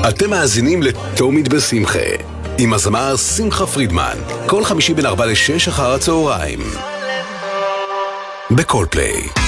אתם מאזינים לתומית בשמחה, עם הזמר שמחה פרידמן, כל חמישי בין 4 ל-6 אחר הצהריים. בכל פליי.